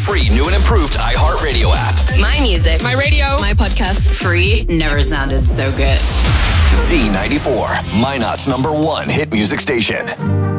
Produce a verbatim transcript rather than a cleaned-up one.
free new and improved iHeartRadio app. My music. My radio. My podcast. Free never sounded so good. Z ninety-four, Minot's number one hit music station.